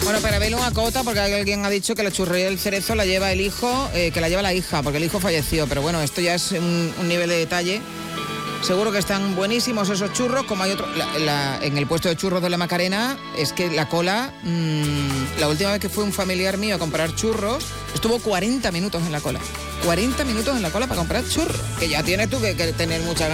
Bueno, para verlo una cota, porque alguien ha dicho que la churrería del Cerezo la lleva el hijo, que la lleva la hija, porque el hijo falleció. Pero bueno, esto ya es un nivel de detalle. Seguro que están buenísimos esos churros, como hay otro. En el puesto de churros de la Macarena, es que la cola, la última vez que fue un familiar mío a comprar churros, estuvo 40 minutos en la cola. 40 minutos en la cola para comprar churros. Que ya tienes tú que tener mucha ganas.